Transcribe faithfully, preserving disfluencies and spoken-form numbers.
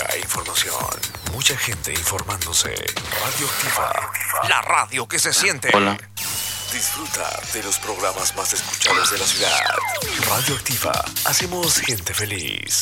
música e información. Mucha gente informándose. Radioactiva, la radio que se siente. Hola. Disfruta de los programas más escuchados de la ciudad. Radioactiva, hacemos gente feliz.